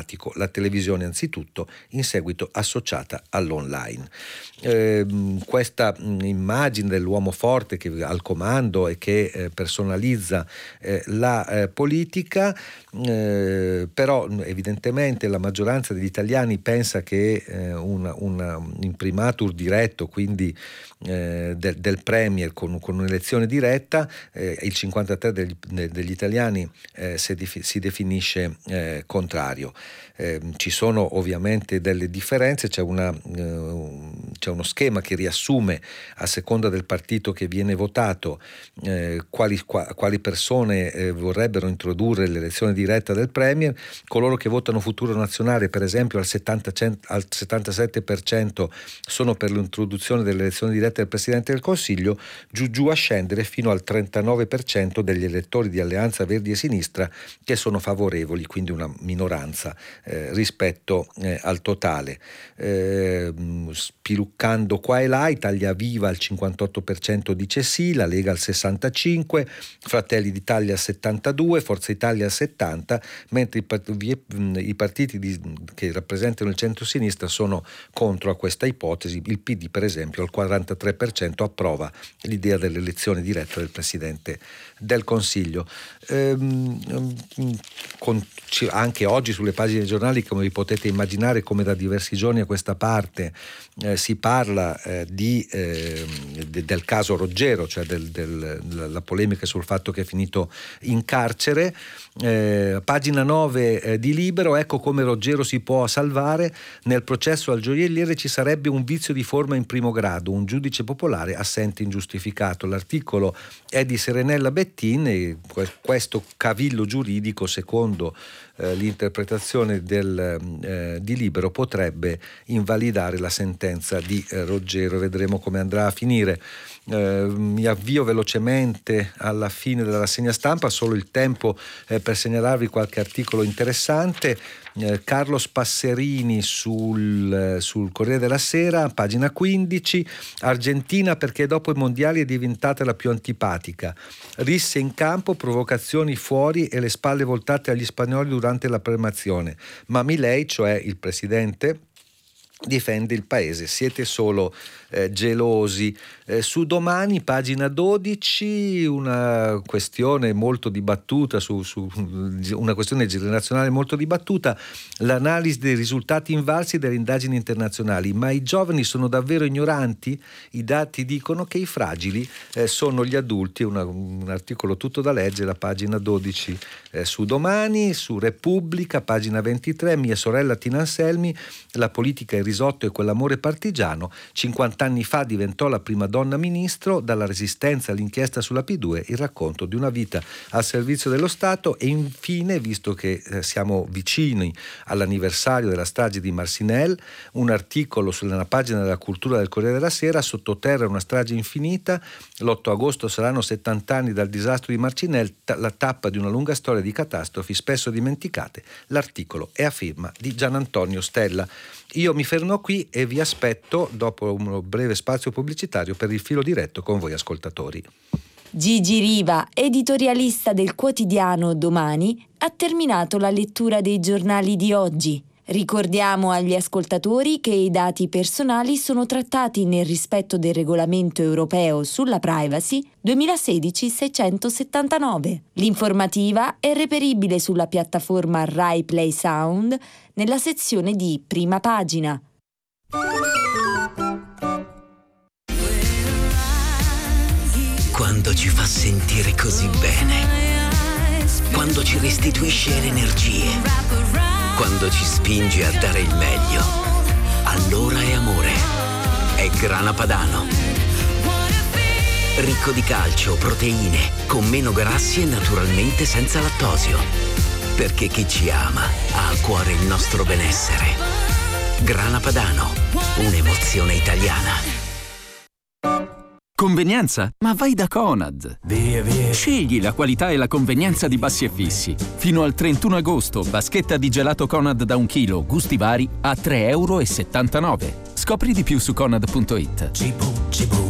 democratico, la televisione anzitutto, in seguito associata all'online. Questa immagine dell'uomo forte che al comando e che personalizza la politica, però evidentemente la maggioranza degli italiani pensa che un imprimatur diretto, quindi del premier con un'elezione diretta, il 53% degli italiani si definisce contrario. Ci sono ovviamente delle differenze, c'è uno schema che riassume a seconda del partito che viene votato quali persone vorrebbero introdurre l'elezione diretta del premier. Coloro che votano Futuro Nazionale, per esempio, al 77% sono per l'introduzione dell'elezione diretta del Presidente del Consiglio, giù a scendere fino al 39% degli elettori di Alleanza Verdi e Sinistra che sono favorevoli, quindi una minoranza rispetto al totale. Spiluccando qua e là, Italia Viva al 58% dice sì, la Lega al 65%, Fratelli d'Italia al 72%, Forza Italia al 70%, mentre i partiti che rappresentano il centro-sinistra sono contro a questa ipotesi. Il PD, per esempio, al 43% approva l'idea dell'elezione diretta del Presidente del Consiglio. Anche oggi sulle pagine dei giornali, come vi potete immaginare, come da diversi giorni a questa parte, si parla del caso Roggero, cioè della polemica sul fatto che è finito in carcere. Pagina 9 di Libero: ecco come Roggero si può salvare, nel processo al gioielliere ci sarebbe un vizio di forma in primo grado, un giudice popolare assente ingiustificato. L'articolo è di Serenella Bettin e questo cavillo giuridico, secondo l'interpretazione di Libero, potrebbe invalidare la sentenza di Roggero. Vedremo come andrà a finire. Mi avvio velocemente alla fine della rassegna stampa, solo il tempo per segnalarvi qualche articolo interessante. Carlos Passerini sul Corriere della Sera, pagina 15: Argentina perché dopo i mondiali è diventata la più antipatica, risse in campo, provocazioni fuori e le spalle voltate agli spagnoli durante la premazione, ma Milei, cioè il presidente, difende il paese, siete solo gelosi. Su Domani, pagina 12, una questione molto dibattuta, una questione generazionale molto dibattuta, l'analisi dei risultati invalsi delle indagini internazionali. Ma i giovani sono davvero ignoranti? I dati dicono che i fragili sono gli adulti. Un articolo tutto da leggere, la pagina 12 su Domani. Su Repubblica, pagina 23, mia sorella Tina Anselmi, la politica, il risotto e quell'amore partigiano. 50 anni fa diventò la prima donna ministro, dalla resistenza all'inchiesta sulla P2, il racconto di una vita al servizio dello Stato. E infine, visto che siamo vicini all'anniversario della strage di Marcinelle, un articolo sulla pagina della cultura del Corriere della Sera: sottoterra una strage infinita, l'8 agosto saranno 70 anni dal disastro di Marcinelle, la tappa di una lunga storia di catastrofi spesso dimenticate. L'articolo è a firma di Gianantonio Stella. Io mi fermo qui e vi aspetto dopo un breve spazio pubblicitario per il filo diretto con voi ascoltatori. Gigi Riva, editorialista del quotidiano Domani, ha terminato la lettura dei giornali di oggi. Ricordiamo agli ascoltatori che i dati personali sono trattati nel rispetto del regolamento europeo sulla privacy 2016-679. L'informativa è reperibile sulla piattaforma Rai Play Sound nella sezione di Prima Pagina. Quando ci fa sentire così bene, quando ci restituisce le energie, quando ci spinge a dare il meglio, allora è amore. È Grana Padano. Ricco di calcio, proteine, con meno grassi e naturalmente senza lattosio. Perché chi ci ama ha a cuore il nostro benessere. Grana Padano, un'emozione italiana. Convenienza? Ma vai da Conad! Via. Scegli la qualità e la convenienza di Bassi e Fissi. Fino al 31 agosto, vaschetta di gelato Conad da 1 chilo, gusti vari, a €3,79. Scopri di più su Conad.it.